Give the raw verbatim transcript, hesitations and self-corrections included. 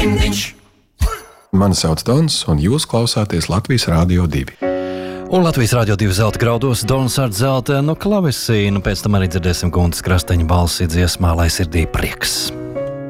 Randiņš. Mani sauc Dons, un jūs klausāties Latvijas Rādio divi. Un Latvijas Rādio divi zelta graudos Dons ar zelta no klavesīnu, pēc tam arī dzirdēsim Guntas Krasteņa balsi dziesmā Lai sirdī prieks.